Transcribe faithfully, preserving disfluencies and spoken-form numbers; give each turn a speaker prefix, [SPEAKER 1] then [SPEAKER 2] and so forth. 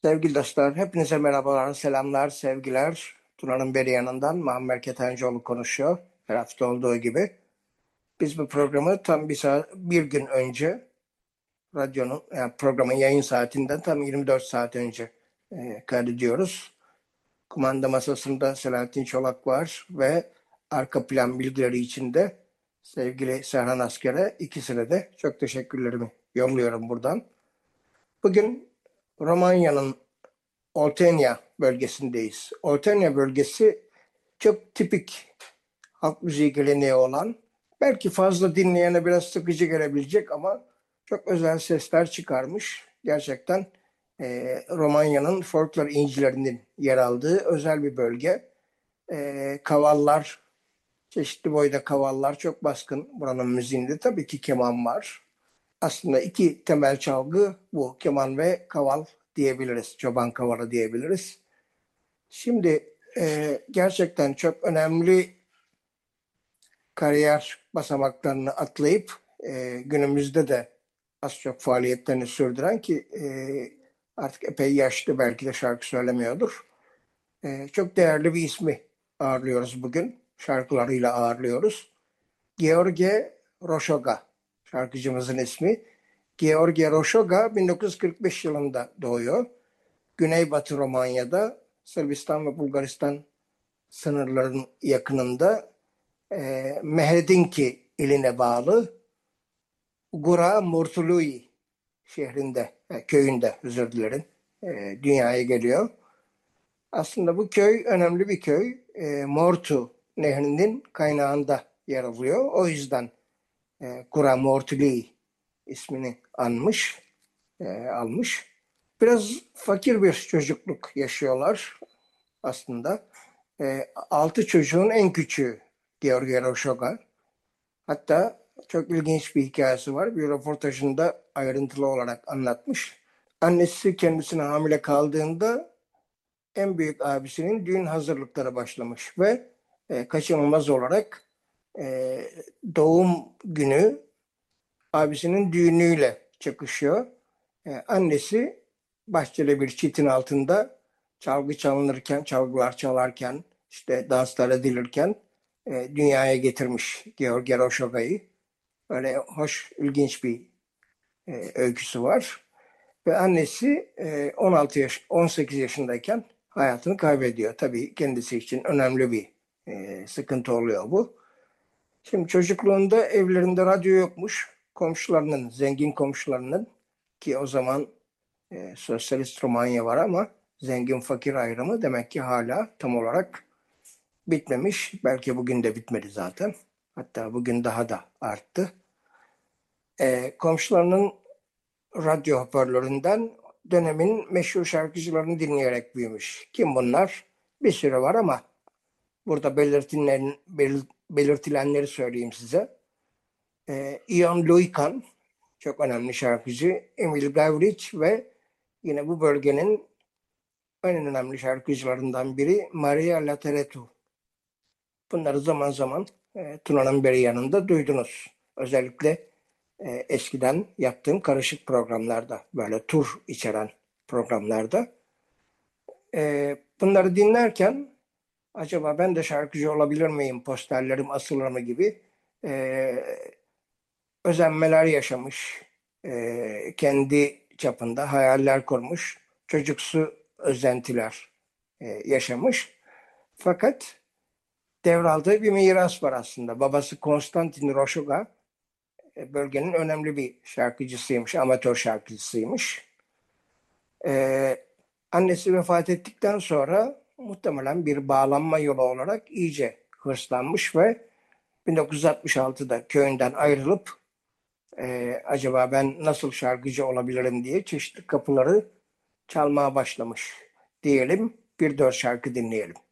[SPEAKER 1] Sevgili dostlar, hepinize merhabalar, selamlar, sevgiler. Tuna'nın beri yanından Muammer Ketencoğlu konuşuyor. Her hafta olduğu gibi. Biz bu programı tam bir, saat, bir gün önce, radyonun, yani programın yayın saatinden tam yirmi dört saat önce e, kaydediyoruz. Kumanda masasında Selahattin Çolak var ve arka plan bilgileri için de sevgili Serhan Asker'e ikisine de çok teşekkürlerimi yolluyorum buradan. Bugün Romanya'nın Oltenia bölgesindeyiz. Oltenia bölgesi çok tipik halk müziği geleneği olan, belki fazla dinleyene biraz sıkıcı gelebilecek ama çok özel sesler çıkarmış. Gerçekten e, Romanya'nın folklor incilerinin yer aldığı özel bir bölge. E, kavallar, çeşitli boyda kavallar çok baskın buranın müziğinde. Tabii ki keman var. Aslında iki temel çalgı bu. Keman ve kaval diyebiliriz. Çoban kavalı diyebiliriz. Şimdi e, gerçekten çok önemli kariyer basamaklarını atlayıp e, günümüzde de az çok faaliyetlerini sürdüren ki e, artık epey yaşlı, belki de şarkı söylemiyordur. E, çok değerli bir ismi ağırlıyoruz bugün. Şarkılarıyla ağırlıyoruz. George Roşoga şarkıcımızın ismi. George Roşoga bin dokuz yüz kırk beş yılında doğuyor. Güneybatı Romanya'da, Sırbistan ve Bulgaristan sınırlarının yakınında e, Mehedinki iline bağlı Gura Murtului şehrinde, e, köyünde özür dilerim, e, dünyaya geliyor. Aslında bu köy önemli bir köy. E, Mortu nehrinin kaynağında yer alıyor. O yüzden e, Gura Murtului ismini anmış, e, almış. Biraz fakir bir çocukluk yaşıyorlar aslında. E, altı çocuğun en küçüğü George Roşoga. Hatta çok ilginç bir hikayesi var. Bir röportajında ayrıntılı olarak anlatmış. Annesi kendisine hamile kaldığında en büyük abisinin düğün hazırlıkları başlamış ve e, kaçınılmaz olarak e, doğum günü abisinin düğünüyle çakışıyor. E, annesi bahçeli bir çitin altında çalgı çalınırken, çalgılar çalarken, işte danslar edilirken e, dünyaya getirmiş George Roşoga'yı. Öyle hoş, ilginç bir e, öyküsü var. Ve annesi e, on altı yaş, on sekiz yaşındayken hayatını kaybediyor. Tabii kendisi için önemli bir e, sıkıntı oluyor bu. Şimdi çocukluğunda evlerinde radyo yokmuş. Komşularının, zengin komşularının, ki o zaman e, sosyalist Romanya var ama zengin fakir ayrımı demek ki hala tam olarak bitmemiş. Belki bugün de bitmedi zaten. Hatta bugün daha da arttı. E, komşularının radyo hoparlöründen dönemin meşhur şarkıcılarını dinleyerek büyümüş. Kim bunlar? Bir sürü var ama burada belirtilen, belirtilenleri söyleyeyim size. E, Ion Luikan, çok önemli şarkıcı. Emil Gavrić ve yine bu bölgenin en önemli şarkıcılarından biri Maria Lateretu. Bunları zaman zaman e, Tuna'nın beri yanında duydunuz. Özellikle e, eskiden yaptığım karışık programlarda, böyle tur içeren programlarda. E, bunları dinlerken acaba ben de şarkıcı olabilir miyim, posterlerim asılır mı gibi e, özenmeler yaşamış. E, kendi çapında hayaller kurmuş. Çocuksu özentiler e, yaşamış. Fakat devraldığı bir miras var aslında. Babası Konstantin Roşoga bölgenin önemli bir şarkıcısıymış, amatör şarkıcısıymış. Ee, annesi vefat ettikten sonra muhtemelen bir bağlanma yolu olarak iyice hırslanmış ve bin dokuz yüz altmış altıda köyünden ayrılıp e, acaba ben nasıl şarkıcı olabilirim diye çeşitli kapıları çalmaya başlamış diyelim. Bir dört şarkı dinleyelim.